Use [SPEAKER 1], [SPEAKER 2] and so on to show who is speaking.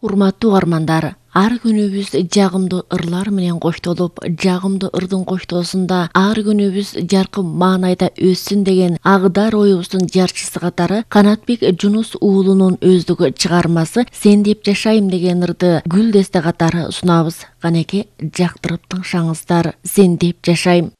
[SPEAKER 1] урматтуу угармандар, ар күнүбүз жагымдуу ырлар менен коштолуп, жагымдуу ырдын коштоосунда ар күнүбүз жаркын маанайда өссүн деген агдар оюбуздун жарчысы катары Канатбек Жунус уулунун өздүгү чыгармасы «Сен деп жашайм» деген ырды гүл десте катары сунабыз. Канеке, жактырып тыңшаңыздар. «Сен деп жашайм».